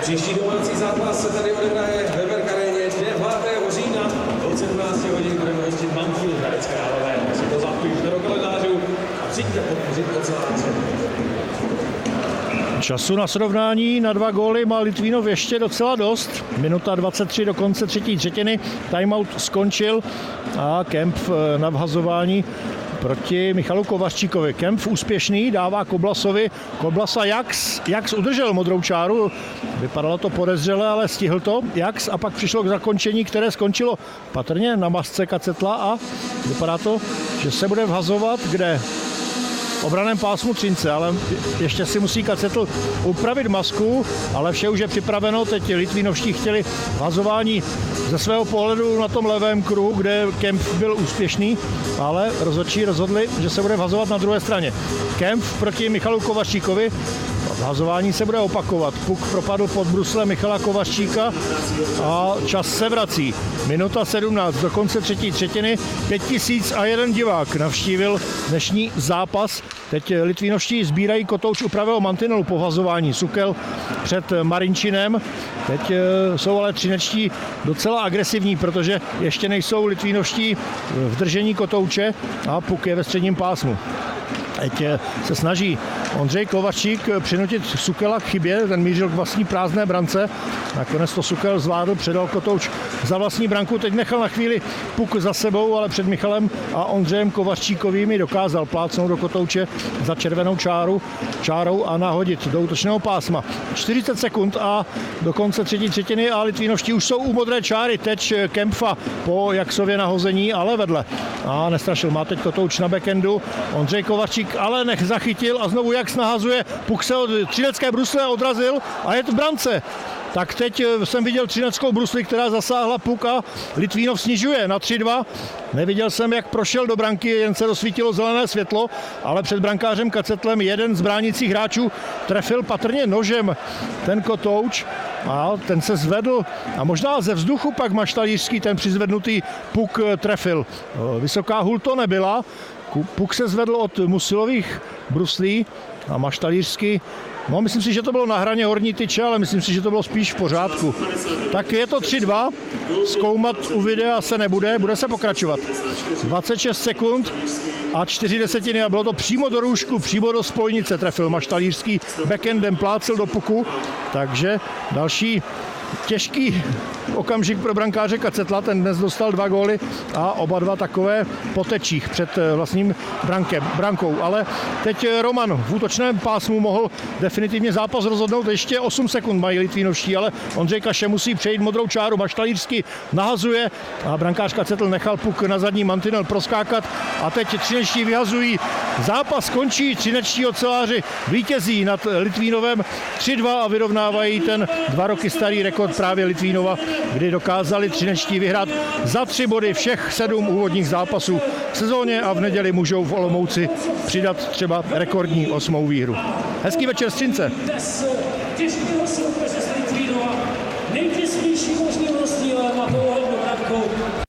Příští domácí zápas se tady odehraje ve Verkaréně 9. října od 17 hodin budeme hostit Banfield Hradec Králové. Si to zapište do kalendářů a přijďte podpořit oceláře. Času na srovnání na 2 góly má Litvínov ještě docela dost. Minuta 23 do konce třetí třetiny. Timeout skončil a Kemp na vhazování proti Michalu Kovařčíkovi. Kempf úspěšný, dává Koblasovi. Koblasa Jax udržel modrou čáru. Vypadalo to podezřele, ale stihl to Jax a pak přišlo k zakončení, které skončilo patrně na masce Kacetla a vypadá to, že se bude vhazovat kde? V obraném pásmu Třince, ale ještě si musí Kacetl upravit masku, ale vše už je připraveno. Teď Litvínovští chtěli vhazování ze svého pohledu na tom levém kruhu, kde Kempf byl úspěšný, ale rozhodčí rozhodli, že se bude vhazovat na druhé straně. Kempf proti Michalu Kovařčíkovi. Vhazování se bude opakovat. Puk propadl pod brusle Michala Kovařčíka a čas se vrací. Minuta 17 do konce třetí třetiny. 5001 divák navštívil dnešní zápas. Teď Litvínovští sbírají kotouč u pravého mantinelu po vhazování. Sukel před Marinčinem. Teď jsou ale třinečtí docela agresivní, protože ještě nejsou Litvínovští v držení kotouče a puk je ve středním pásmu. Teď se snaží Ondřej Kovařík přinutit Sukela k chybě, ten mířil k vlastní prázdné brance. Nakonec to Sukel zvládl, předal kotouč za vlastní branku, teď nechal na chvíli puk za sebou, ale před Michalem a Ondřejem Kovaříkovými dokázal plácnout do kotouče za červenou čárou a nahodit do útočného pásma. 40 sekund a do konce třetí třetiny a Litvínovští už jsou u modré čáry. Teď Kempfa po Jaksově nahození, ale vedle. A nestrašil, má teď kotouč na backendu. Ondřej Kovařík ale nech zachytil a znovu Jaks nahazuje. Puk se od třinecké brusle odrazil a je to v brance. Tak teď jsem viděl třineckou brusli, která zasáhla puk a Litvínov snižuje na 3-2. Neviděl jsem, jak prošel do branky, jen se rozsvítilo zelené světlo, ale před brankářem Kacetlem jeden z bránících hráčů trefil patrně nožem ten kotouč a ten se zvedl a možná ze vzduchu pak Maštalířský ten přizvednutý puk trefil. Vysoká hůl to nebyla, puk se zvedl od musilových bruslí a Maštalířský, no myslím si, že to bylo na hraně horní tyče, ale myslím si, že to bylo spíš v pořádku. Tak je to 3-2, zkoumat u videa se nebude, bude se pokračovat. 26 sekund a 4 desetiny a bylo to přímo do růžku, přímo do spojnice trefil Maštalířský, backendem plácel do puku, takže další těžký okamžik pro brankáře Kacetla, ten dnes dostal 2 góly a oba dva takové po tečích před vlastním brankou, ale teď Roman v útočném pásmu mohl definitivně zápas rozhodnout, ještě 8 sekund mají Litvínovští, ale Ondřej Kaše musí přejít modrou čáru, Maštalířský nahazuje a brankář Kacetl nechal puk na zadní mantinel proskákat a teď třinečtí vyhazují, zápas končí, třinečtí oceláři vítězí nad Litvínovem 3-2 a vyrovnávají ten 2 roky starý rekord právě Litvínova, kdy dokázali třinečtí vyhrát za 3 body všech 7 úvodních zápasů v sezóně a v neděli můžou v Olomouci přidat třeba rekordní 8. výhru. Hezký večer z Třince. Těžkého soupeře z Litvínova, nejtěsnějším možným rozdílem a touhle brankou